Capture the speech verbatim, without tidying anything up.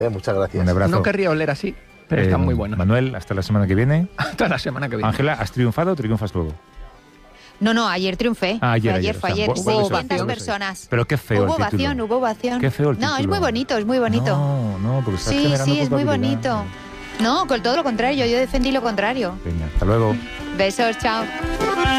Eh, muchas gracias. Un abrazo. No querría oler así, pero Eh, están muy buenos. Manuel, hasta la semana que viene. Hasta la semana que viene. Ángela, ¿has triunfado o triunfas luego? No, no, ayer triunfé. Ah, ayer, fue ayer, ayer, fue o sea, ayer. vu- vuelve Hubo a ser- doscientas vuelve a ser. personas. Pero qué feo Hubo el título. ovación, hubo ovación. Qué feo el No, es título. muy bonito, es muy bonito. No, no, porque estás Sí, generando sí, es muy culpabilidad. bonito. No, con todo lo contrario, yo defendí lo contrario. Venga, hasta luego. Besos, chao.